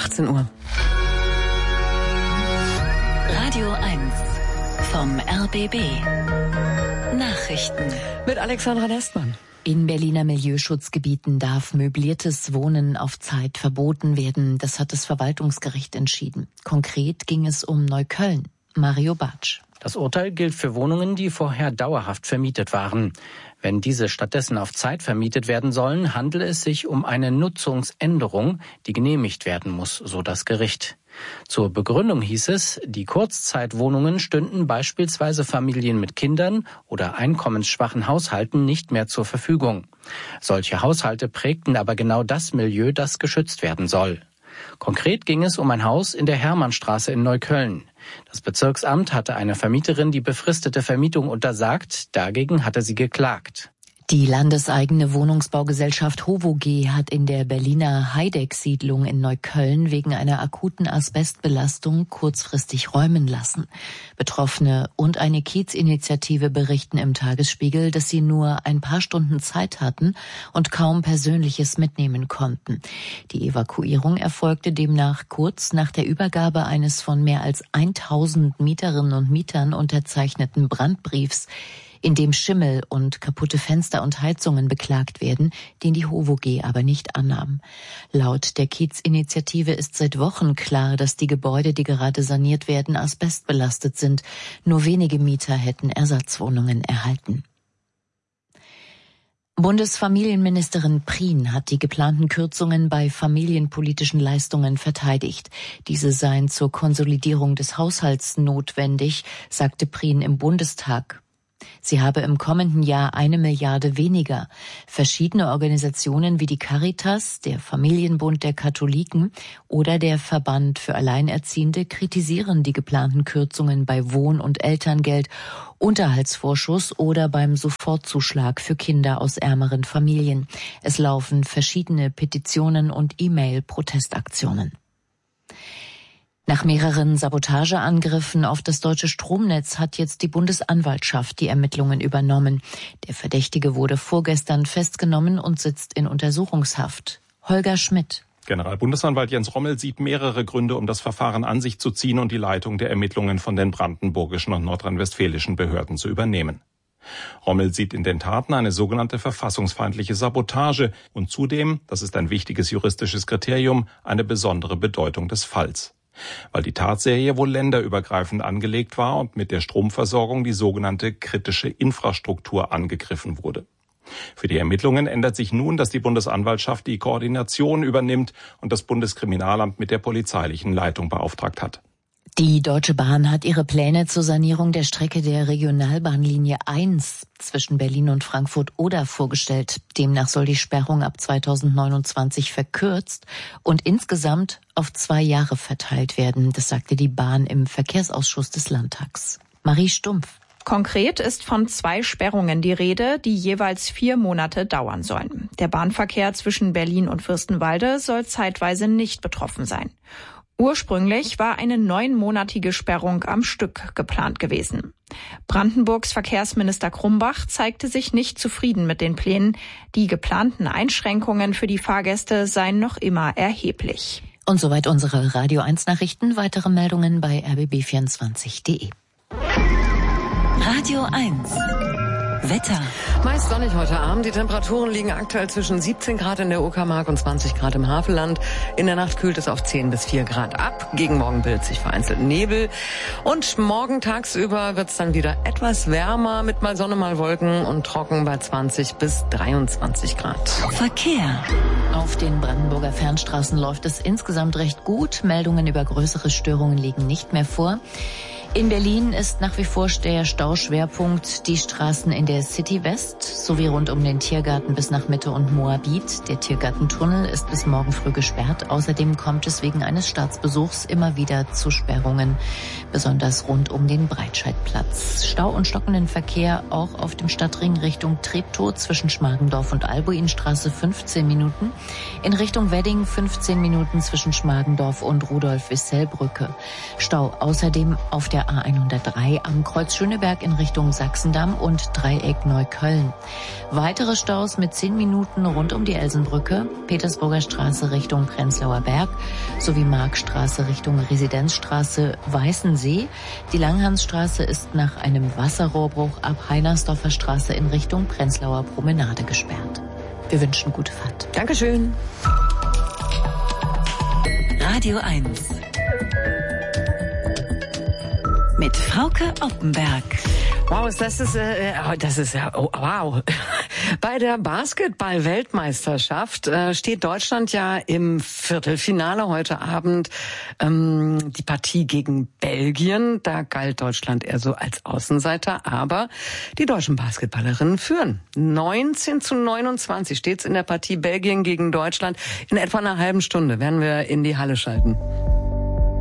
18 Uhr. Radio 1 vom RBB. Nachrichten. Mit Alexandra Nestmann. In Berliner Milieuschutzgebieten darf möbliertes Wohnen auf Zeit verboten werden. Das hat das Verwaltungsgericht entschieden. Konkret ging es um Neukölln. Mario Bartsch. Das Urteil gilt für Wohnungen, die vorher dauerhaft vermietet waren. Wenn diese stattdessen auf Zeit vermietet werden sollen, handele es sich um eine Nutzungsänderung, die genehmigt werden muss, so das Gericht. Zur Begründung hieß es, die Kurzzeitwohnungen stünden beispielsweise Familien mit Kindern oder einkommensschwachen Haushalten nicht mehr zur Verfügung. Solche Haushalte prägten aber genau das Milieu, das geschützt werden soll. Konkret ging es um ein Haus in der Hermannstraße in Neukölln. Das Bezirksamt hatte einer Vermieterin die befristete Vermietung untersagt, dagegen hatte sie geklagt. Die landeseigene Wohnungsbaugesellschaft HOVOG hat in der Berliner Heideck-Siedlung in Neukölln wegen einer akuten Asbestbelastung kurzfristig räumen lassen. Betroffene und eine Kiezinitiative berichten im Tagesspiegel, dass sie nur ein paar Stunden Zeit hatten und kaum Persönliches mitnehmen konnten. Die Evakuierung erfolgte demnach kurz nach der Übergabe eines von mehr als 1000 Mieterinnen und Mietern unterzeichneten Brandbriefs, in dem Schimmel und kaputte Fenster und Heizungen beklagt werden, den die HOVOG aber nicht annahm. Laut der Kiezinitiative ist seit Wochen klar, dass die Gebäude, die gerade saniert werden, asbestbelastet sind. Nur wenige Mieter hätten Ersatzwohnungen erhalten. Bundesfamilienministerin Prien hat die geplanten Kürzungen bei familienpolitischen Leistungen verteidigt. Diese seien zur Konsolidierung des Haushalts notwendig, sagte Prien im Bundestag. Sie habe im kommenden Jahr 1 Milliarde weniger. Verschiedene Organisationen wie die Caritas, der Familienbund der Katholiken oder der Verband für Alleinerziehende kritisieren die geplanten Kürzungen bei Wohn- und Elterngeld, Unterhaltsvorschuss oder beim Sofortzuschlag für Kinder aus ärmeren Familien. Es laufen verschiedene Petitionen und E-Mail-Protestaktionen. Nach mehreren Sabotageangriffen auf das deutsche Stromnetz hat jetzt die Bundesanwaltschaft die Ermittlungen übernommen. Der Verdächtige wurde vorgestern festgenommen und sitzt in Untersuchungshaft. Holger Schmidt. Generalbundesanwalt Jens Rommel sieht mehrere Gründe, um das Verfahren an sich zu ziehen und die Leitung der Ermittlungen von den brandenburgischen und nordrhein-westfälischen Behörden zu übernehmen. Rommel sieht in den Taten eine sogenannte verfassungsfeindliche Sabotage und zudem, das ist ein wichtiges juristisches Kriterium, eine besondere Bedeutung des Falls. Weil die Tatserie wohl länderübergreifend angelegt war und mit der Stromversorgung die sogenannte kritische Infrastruktur angegriffen wurde. Für die Ermittlungen ändert sich nun, dass die Bundesanwaltschaft die Koordination übernimmt und das Bundeskriminalamt mit der polizeilichen Leitung beauftragt hat. Die Deutsche Bahn hat ihre Pläne zur Sanierung der Strecke der Regionalbahnlinie 1 zwischen Berlin und Frankfurt-Oder vorgestellt. Demnach soll die Sperrung ab 2029 verkürzt und insgesamt auf 2 Jahre verteilt werden. Das sagte die Bahn im Verkehrsausschuss des Landtags. Marie Stumpf. Konkret ist von 2 Sperrungen die Rede, die jeweils 4 Monate dauern sollen. Der Bahnverkehr zwischen Berlin und Fürstenwalde soll zeitweise nicht betroffen sein. Ursprünglich war eine 9-monatige Sperrung am Stück geplant gewesen. Brandenburgs Verkehrsminister Krumbach zeigte sich nicht zufrieden mit den Plänen. Die geplanten Einschränkungen für die Fahrgäste seien noch immer erheblich. Und soweit unsere Radio 1 Nachrichten. Weitere Meldungen bei rbb24.de. Radio 1. Wetter. Meist sonnig heute Abend. Die Temperaturen liegen aktuell zwischen 17 Grad in der Uckermark und 20 Grad im Havelland. In der Nacht kühlt es auf 10 bis 4 Grad ab. Gegen Morgen bildet sich vereinzelt Nebel. Und morgen tagsüber wird es dann wieder etwas wärmer mit mal Sonne, mal Wolken und trocken bei 20 bis 23 Grad. Verkehr. Auf den Brandenburger Fernstraßen läuft es insgesamt recht gut. Meldungen über größere Störungen liegen nicht mehr vor. In Berlin ist nach wie vor der Stauschwerpunkt die Straßen in der City West sowie rund um den Tiergarten bis nach Mitte und Moabit. Der Tiergartentunnel ist bis morgen früh gesperrt. Außerdem kommt es wegen eines Staatsbesuchs immer wieder zu Sperrungen, besonders rund um den Breitscheidplatz. Stau und stockenden Verkehr auch auf dem Stadtring Richtung Treptow zwischen Schmargendorf und Albuinstraße 15 Minuten. In Richtung Wedding 15 Minuten zwischen Schmargendorf und Rudolf-Wissell-Brücke. Stau außerdem auf der der A103 am Kreuz Schöneberg in Richtung Sachsendamm und Dreieck Neukölln. Weitere Staus mit 10 Minuten rund um die Elsenbrücke, Petersburger Straße Richtung Prenzlauer Berg sowie Markstraße Richtung Residenzstraße Weißensee. Die Langhansstraße ist nach einem Wasserrohrbruch ab Heinersdorfer Straße in Richtung Prenzlauer Promenade gesperrt. Wir wünschen gute Fahrt. Dankeschön. Radio 1 mit Frauke Oppenberg. Wow, das ist wow. Bei der Basketball-Weltmeisterschaft steht Deutschland ja im Viertelfinale heute Abend. Die Partie gegen Belgien, da galt Deutschland eher so als Außenseiter, aber die deutschen Basketballerinnen führen. 19-29 steht's in der Partie Belgien gegen Deutschland. In etwa einer halben Stunde werden wir in die Halle schalten.